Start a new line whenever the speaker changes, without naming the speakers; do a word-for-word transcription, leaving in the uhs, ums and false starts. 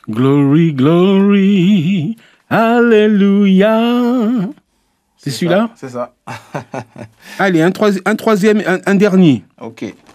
Glory, glory, Alléluia. C'est celui-là?
C'est ça.
Allez, un, troisi un troisième, un, un dernier.
Ok.